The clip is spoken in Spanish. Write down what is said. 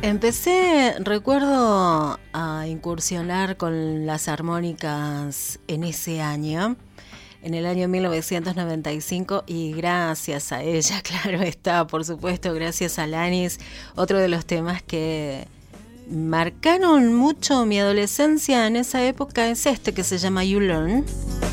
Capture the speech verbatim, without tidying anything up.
Empecé, recuerdo, a incursionar con las armónicas en ese año, en el año mil novecientos noventa y cinco, y gracias a ella, claro está, por supuesto, gracias a Alanis, otro de los temas que marcaron mucho mi adolescencia en esa época es este que se llama You Learn.